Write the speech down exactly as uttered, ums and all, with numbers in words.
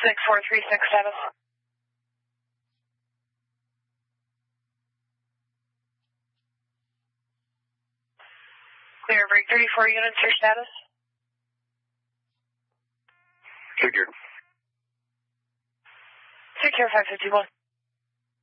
six four three six status. Clear break thirty-four units, your status? Figure. Take care, five fifty-one.